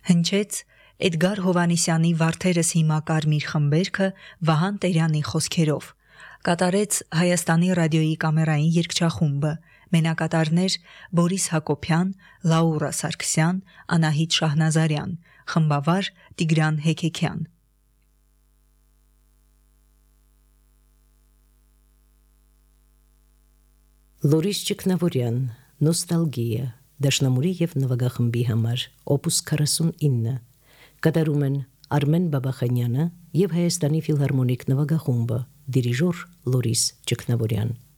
Հնչեց Էդգար Հովհաննիսյանի «Վարդերս հիմա կարմիր» խմբերքը Վահան Տերյանի խոսքերով։ Կատարեց Հայաստանի ռադիոյի կամերային երգչախումբը, մենակատարներ Բորիս Հակոբյան, Լաուրա Սարգսյան, Անահիտ Շահնազարյան, խմբավար Տիգրան Հեքեքյան։ Լորիս Ճգնավորյան, Նոստալգիա, դաշնամուրի և նվագախմբի համար, օպուս 49, կատարում են Արմեն Բաբախանյանը և Հայաստանի ֆիլհարմոնիկ նվագախումբը, դիրիժոր Լորիս Ճգնավորյան։